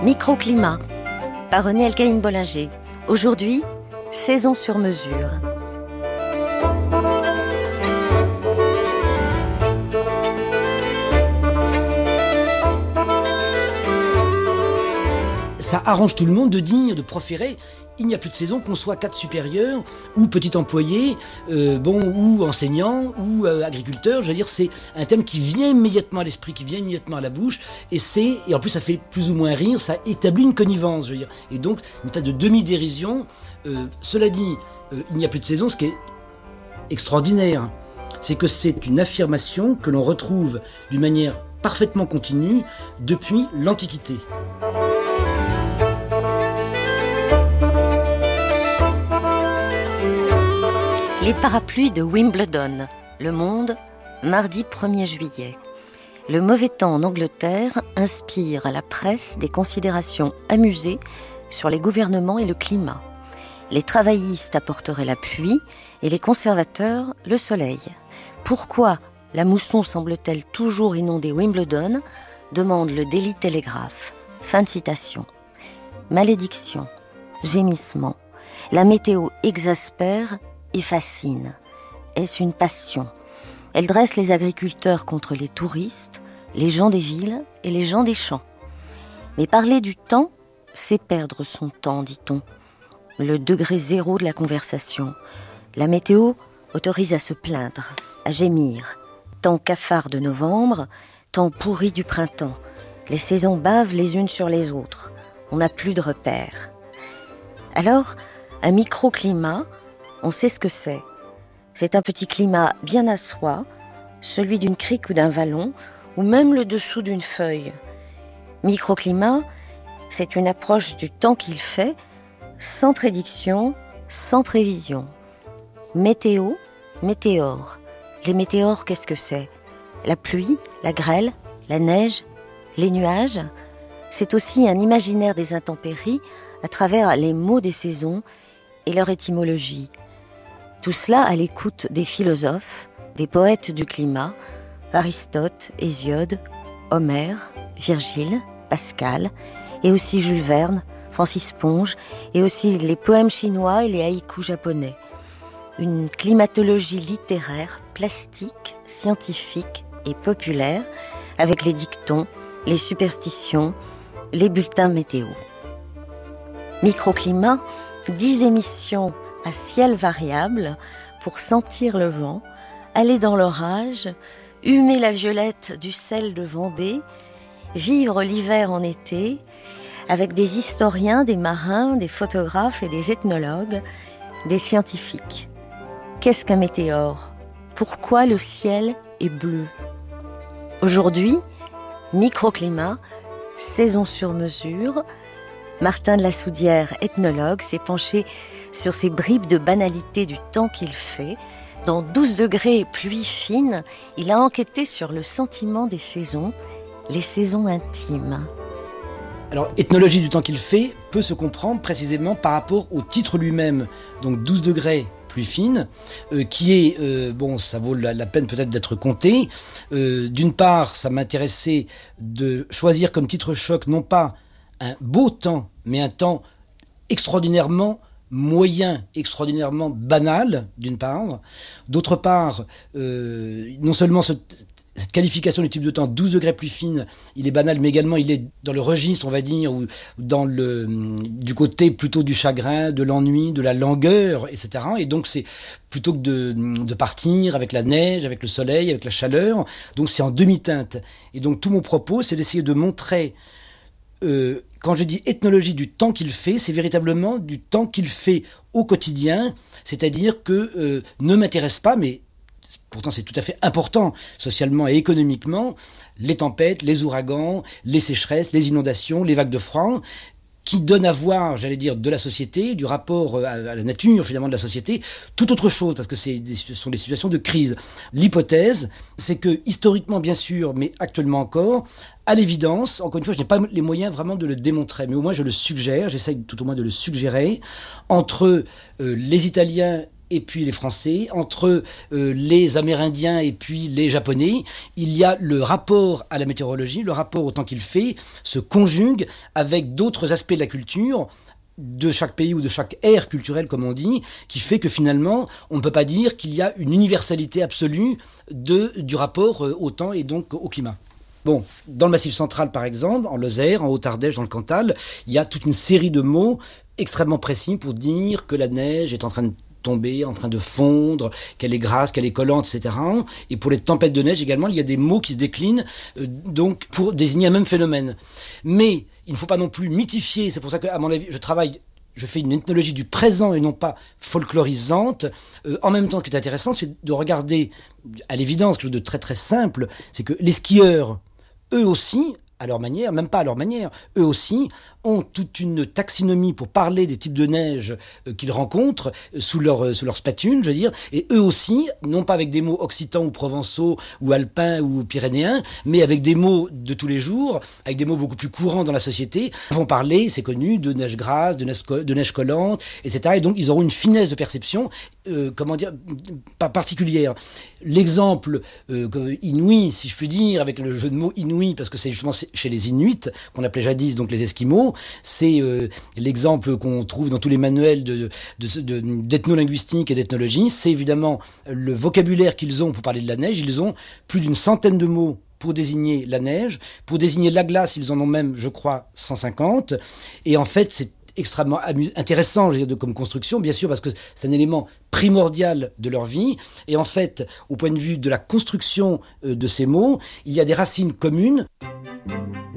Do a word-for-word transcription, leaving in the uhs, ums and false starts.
Microclimat, par René Elkaïm-Bollinger. Aujourd'hui, saison sur mesure. Ça arrange tout le monde de dire, de proférer, il n'y a plus de saison, qu'on soit cadre supérieur ou petit employé, euh, bon, ou enseignant ou euh, agriculteur. Je veux dire, c'est un thème qui vient immédiatement à l'esprit, qui vient immédiatement à la bouche, et c'est, et en plus ça fait plus ou moins rire, ça établit une connivence, je veux dire, et donc une tas de demi-dérision. Euh, cela dit, euh, il n'y a plus de saison, ce qui est extraordinaire, c'est que c'est une affirmation que l'on retrouve d'une manière parfaitement continue depuis l'Antiquité. Les parapluies de Wimbledon, Le Monde, mardi premier juillet. Le mauvais temps en Angleterre inspire à la presse des considérations amusées sur les gouvernements et le climat. Les travaillistes apporteraient la pluie et les conservateurs le soleil. Pourquoi la mousson semble-t-elle toujours inonder Wimbledon ? Demande le Daily Telegraph. Fin de citation. Malédiction, gémissement, la météo exaspère et fascine. Est-ce une passion ? Elle dresse les agriculteurs contre les touristes, les gens des villes et les gens des champs. Mais parler du temps, c'est perdre son temps, dit-on. Le degré zéro de la conversation. La météo autorise à se plaindre, à gémir. Temps cafard de novembre, temps pourri du printemps. Les saisons bavent les unes sur les autres. On n'a plus de repères. Alors, un microclimat, on sait ce que c'est. C'est un petit climat bien à soi, celui d'une crique ou d'un vallon, ou même le dessous d'une feuille. Microclimat, c'est une approche du temps qu'il fait, sans prédiction, sans prévision. Météo, météore. Les météores, qu'est-ce que c'est ? La pluie, la grêle, la neige, les nuages. C'est aussi un imaginaire des intempéries à travers les mots des saisons et leur étymologie. Tout cela à l'écoute des philosophes, des poètes du climat, Aristote, Hésiode, Homère, Virgile, Pascal, et aussi Jules Verne, Francis Ponge, et aussi les poèmes chinois et les haïkus japonais. Une climatologie littéraire, plastique, scientifique et populaire, avec les dictons, les superstitions, les bulletins météo. Microclimat, dix émissions à ciel variable pour sentir le vent, aller dans l'orage, humer la violette du sel de Vendée, vivre l'hiver en été, avec des historiens, des marins, des photographes et des ethnologues, des scientifiques. Qu'est-ce qu'un météore ? Pourquoi le ciel est bleu ? Aujourd'hui, microclimat, saison sur mesure. Martin de la Soudière, ethnologue, s'est penché sur ces bribes de banalité du temps qu'il fait. Dans douze degrés pluie fine, il a enquêté sur le sentiment des saisons, les saisons intimes. Alors, ethnologie du temps qu'il fait peut se comprendre précisément par rapport au titre lui-même. Donc douze degrés pluie fine, euh, qui est, euh, bon, ça vaut la, la peine peut-être d'être compté. Euh, d'une part, ça m'intéressait de choisir comme titre choc, non pas un beau temps, mais un temps extraordinairement moyen, extraordinairement banal, d'une part. D'autre part, euh, non seulement ce, cette qualification du type de temps, douze degrés plus fine, il est banal, mais également il est dans le registre, on va dire, ou dans le, du côté plutôt du chagrin, de l'ennui, de la langueur, et cetera. Et donc c'est plutôt que de, de partir avec la neige, avec le soleil, avec la chaleur, donc c'est en demi-teinte. Et donc tout mon propos, c'est d'essayer de montrer... Euh, quand je dis ethnologie du temps qu'il fait, c'est véritablement du temps qu'il fait au quotidien, c'est-à-dire que euh, ne m'intéresse pas, mais pourtant c'est tout à fait important socialement et économiquement, les tempêtes, les ouragans, les sécheresses, les inondations, les vagues de froid, qui donnent à voir, j'allais dire, de la société, du rapport à la nature finalement de la société, tout autre chose, parce que c'est des, ce sont des situations de crise. L'hypothèse, c'est que historiquement bien sûr, mais actuellement encore, à l'évidence, encore une fois, je n'ai pas les moyens vraiment de le démontrer, mais au moins je le suggère, j'essaye tout au moins de le suggérer, entre euh, les Italiens et puis les Français, entre euh, les Amérindiens et puis les Japonais. Il y a le rapport à la météorologie, le rapport au temps qu'il fait, se conjugue avec d'autres aspects de la culture, de chaque pays ou de chaque ère culturelle, comme on dit, qui fait que finalement, on ne peut pas dire qu'il y a une universalité absolue de, du rapport au temps et donc au climat. Bon, dans le Massif central, par exemple, en Lozère, en Haute-Ardèche, dans le Cantal, il y a toute une série de mots extrêmement précis pour dire que la neige est en train de tomber, en train de fondre, qu'elle est grasse, qu'elle est collante, et cetera. Et pour les tempêtes de neige également, il y a des mots qui se déclinent euh, donc pour désigner un même phénomène. Mais il ne faut pas non plus mythifier, c'est pour ça qu'à mon avis, je travaille, je fais une ethnologie du présent et non pas folklorisante. Euh, en même temps, ce qui est intéressant, c'est de regarder, à l'évidence, quelque chose de très très simple, c'est que les skieurs, eux aussi, à leur manière, même pas à leur manière, eux aussi ont toute une taxinomie pour parler des types de neige euh, qu'ils rencontrent euh, sous leur, euh, sous leur spatule, je veux dire, et eux aussi, non pas avec des mots occitans ou provençaux ou alpins ou pyrénéens, mais avec des mots de tous les jours, avec des mots beaucoup plus courants dans la société, vont parler, c'est connu, de neige grasse, de neige, de neige collante, et cetera. Et donc ils auront une finesse de perception, euh, comment dire, pas particulière. L'exemple euh, inouï, si je puis dire, avec le jeu de mots inouï, parce que c'est justement chez les Inuits, qu'on appelait jadis donc les Esquimaux, c'est euh, l'exemple qu'on trouve dans tous les manuels de, de, de, d'ethnolinguistique et d'ethnologie, c'est évidemment le vocabulaire qu'ils ont pour parler de la neige. Ils ont plus d'une centaine de mots pour désigner la neige, pour désigner la glace, ils en ont même, je crois, cent cinquante, et en fait, c'est extrêmement amus- intéressant je veux dire, comme construction, bien sûr, parce que c'est un élément primordial de leur vie. Et en fait, au point de vue de la construction euh, de ces mots, il y a des racines communes.